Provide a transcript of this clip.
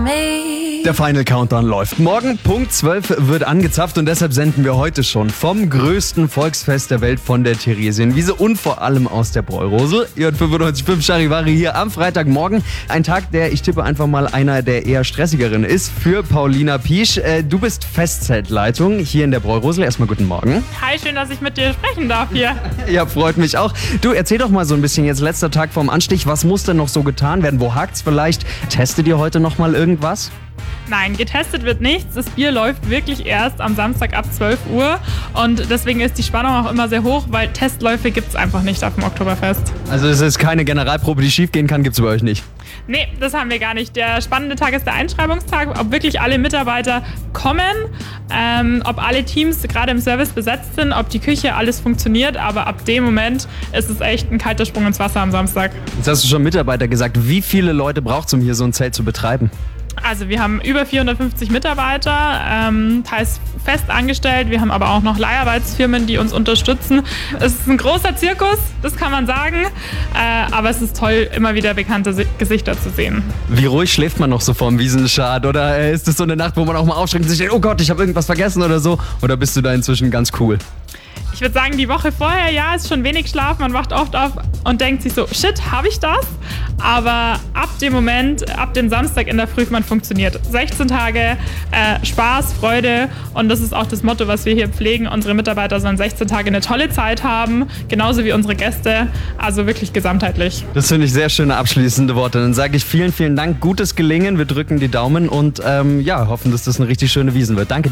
Der Final Countdown läuft. Morgen Punkt 12 wird angezapft und deshalb senden wir heute schon vom größten Volksfest der Welt von der Theresienwiese und vor allem aus der Bräurosel. Ihr hört 95.5 Charivari hier am Freitagmorgen. Ein Tag, der, ich tippe einfach mal, einer der eher stressigeren ist für Paulina Piesch. Du bist Festzeltleitung hier in der Bräurosel. Erstmal guten Morgen. Hi, schön, dass ich mit dir sprechen darf hier. Ja, freut mich auch. Du, erzähl doch mal so ein bisschen jetzt, letzter Tag vorm Anstich. Was muss denn noch so getan werden? Wo hakt's vielleicht? Testet ihr heute noch mal irgendwas? Nein, getestet wird nichts. Das Bier läuft wirklich erst am Samstag ab 12 Uhr und deswegen ist die Spannung auch immer sehr hoch, weil Testläufe gibt es einfach nicht auf dem Oktoberfest. Also es ist keine Generalprobe, die schief gehen kann, gibt's bei euch nicht? Nee, das haben wir gar nicht. Der spannende Tag ist der Einschreibungstag, ob wirklich alle Mitarbeiter kommen, ob alle Teams gerade im Service besetzt sind, ob die Küche, alles funktioniert, aber ab dem Moment ist es echt ein kalter Sprung ins Wasser am Samstag. Jetzt hast du schon Mitarbeiter gesagt. Wie viele Leute braucht es, um hier so ein Zelt zu betreiben? Also wir haben über 450 Mitarbeiter, teils fest angestellt. Wir haben aber auch noch Leiharbeitsfirmen, die uns unterstützen. Es ist ein großer Zirkus, das kann man sagen. Aber es ist toll, immer wieder bekannte Gesichter zu sehen. Wie ruhig schläft man noch so vorm Wiesenschad? Oder ist es so eine Nacht, wo man auch mal aufschreckt und sich denkt, oh Gott, ich habe irgendwas vergessen oder so? Oder bist du da inzwischen ganz cool? Ich würde sagen, die Woche vorher, ja, ist schon wenig Schlaf. Man wacht oft auf und denkt sich so, shit, habe ich das? Aber ab dem Moment, ab dem Samstag in der Früh, man funktioniert. 16 Tage Spaß, Freude und das ist auch das Motto, was wir hier pflegen. Unsere Mitarbeiter sollen 16 Tage eine tolle Zeit haben, genauso wie unsere Gäste. Also wirklich gesamtheitlich. Das finde ich sehr schöne abschließende Worte. Dann sage ich vielen, vielen Dank, gutes Gelingen. Wir drücken die Daumen und hoffen, dass das eine richtig schöne Wiesn wird. Danke.